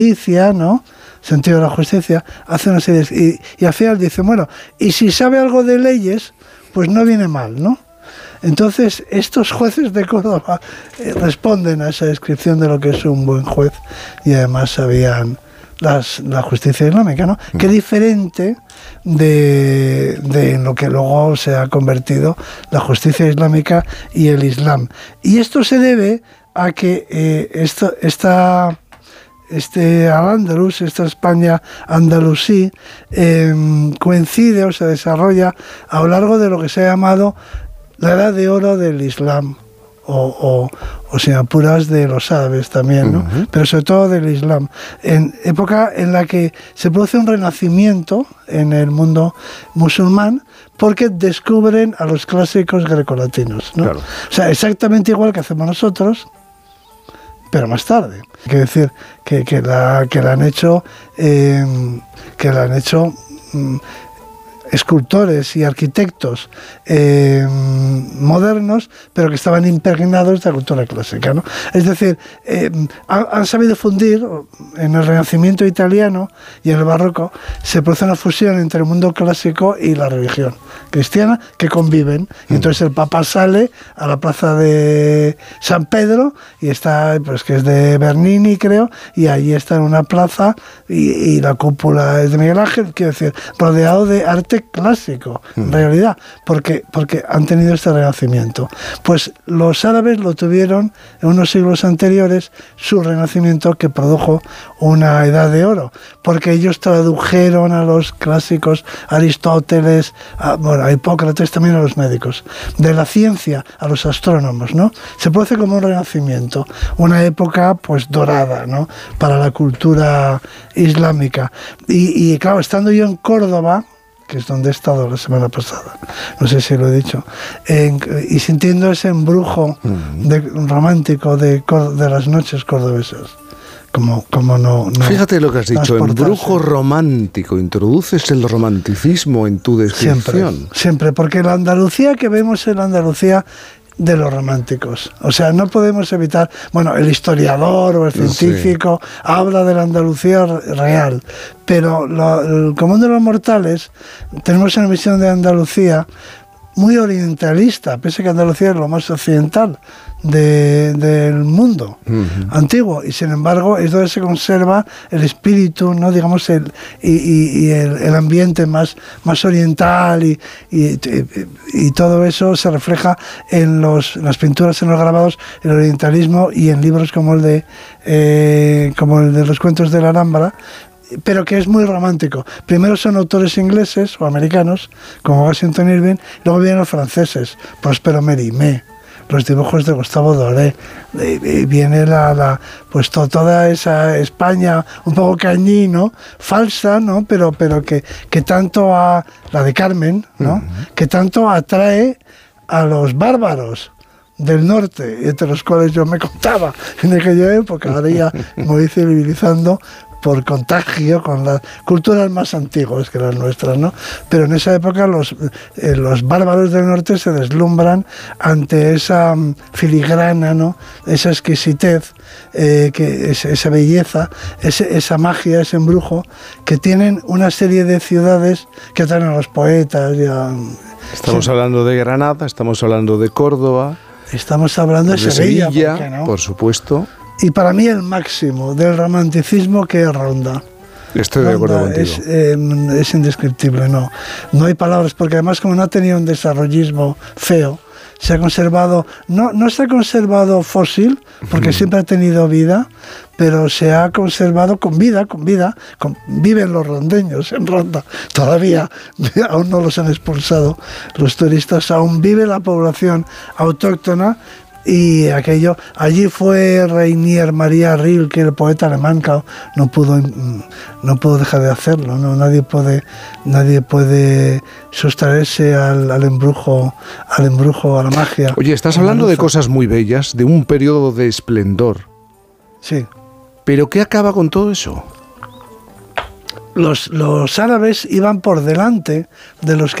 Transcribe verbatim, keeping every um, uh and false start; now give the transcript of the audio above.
justicia, ¿no? Sentido de la justicia, hace una serie de, y, y al final dice, bueno, y si sabe algo de leyes, pues no viene mal, ¿no? Entonces, estos jueces de Córdoba eh, responden a esa descripción de lo que es un buen juez y además sabían las, la justicia islámica, ¿no? Mm. Qué diferente de, de lo que luego se ha convertido la justicia islámica y el Islam. Y esto se debe a que eh, esto, esta... este Al-Ándalus, esta España andalusí, eh, coincide o se desarrolla a lo largo de lo que se ha llamado la Edad de Oro del Islam, o, o, o si me apuras, de los árabes también, ¿no? Uh-huh. Pero sobre todo del Islam, en época en la que se produce un renacimiento en el mundo musulmán, porque descubren a los clásicos grecolatinos, ¿no? Claro. O sea, exactamente igual que hacemos nosotros, pero más tarde. Quiero decir que, que, la, que la han hecho, eh, que la han hecho mm, escultores y arquitectos eh, modernos, pero que estaban impregnados de la cultura clásica, ¿no? Es decir, eh, han, han sabido fundir, en el Renacimiento italiano y en el Barroco, se produce una fusión entre el mundo clásico y la religión cristiana, que conviven. Y entonces el Papa sale a la plaza de San Pedro, y está, pues que es de Bernini, creo, y allí está en una plaza, y, y la cúpula es de Miguel Ángel, quiero decir, rodeado de arte clásico, en mm. realidad, porque, porque han tenido este renacimiento. Pues los árabes lo tuvieron en unos siglos anteriores, su renacimiento, que produjo una edad de oro, porque ellos tradujeron a los clásicos, a Aristóteles, a, bueno, a Hipócrates, también a los médicos, de la ciencia a los astrónomos, ¿no? Se produce como un renacimiento, una época pues dorada, ¿no?, para la cultura islámica. Y, y claro, estando yo en Córdoba, que es donde he estado la semana pasada, no sé si lo he dicho, en, y sintiendo ese embrujo de, romántico de, de las noches cordobesas. Como, como no, no Fíjate lo que has dicho, embrujo romántico, introduces el romanticismo en tu descripción. Siempre, siempre, porque la Andalucía que vemos es la Andalucía de los románticos. O sea, no podemos evitar, bueno, el historiador o el científico sí. habla de la Andalucía real, pero lo, el común de los mortales tenemos una visión de Andalucía muy orientalista, pese a que Andalucía es lo más occidental de, del mundo uh-huh. antiguo, y sin embargo es donde se conserva el espíritu, no digamos el y, y, y el, el ambiente más, más oriental, y, y, y, y todo eso se refleja en los en las pinturas, en los grabados, el orientalismo, y en libros como el de eh, como el de los cuentos de la Alhambra, pero que es muy romántico. Primero son autores ingleses o americanos, como Washington Irving, luego vienen los franceses, Prospero Mérimée, los dibujos de Gustave Doré, y viene la, la pues to, toda esa España un poco cañí, ¿no?, falsa, ¿no?, pero, pero que, que tanto a la de Carmen, ¿no?, uh-huh. que tanto atrae a los bárbaros del norte, entre los cuales yo me contaba en aquella época. Ahora ya me voy civilizando por contagio con las culturas más antiguas que las nuestras, ¿no? Pero en esa época los, eh, los bárbaros del norte se deslumbran ante esa um, filigrana, ¿no?, esa exquisitez, eh, que es, esa belleza, ese, esa magia, ese embrujo, que tienen una serie de ciudades que atraen a los poetas. Y a, estamos sí. hablando de Granada, estamos hablando de Córdoba, estamos hablando de, de Sevilla, Sevilla, ¿por qué no? Por supuesto. Y para mí el máximo del romanticismo, que es Ronda. Estoy de acuerdo contigo. Es, eh, es indescriptible, no. No hay palabras, porque además, como no ha tenido un desarrollismo feo, se ha conservado, no, no se ha conservado fósil, porque mm. siempre ha tenido vida, pero se ha conservado con vida, con vida, con, viven los rondeños en Ronda, todavía, aún no los han expulsado los turistas, aún vive la población autóctona. Y aquello, allí fue Rainier Maria Rilke, el poeta alemán, que no pudo no pudo dejar de hacerlo, no nadie puede nadie puede sustraerse al, al embrujo al embrujo a la magia. Oye, estás hablando de cosas muy bellas, de un periodo de esplendor. Sí. ¿Pero qué acaba con todo eso? Los los árabes iban por delante de los que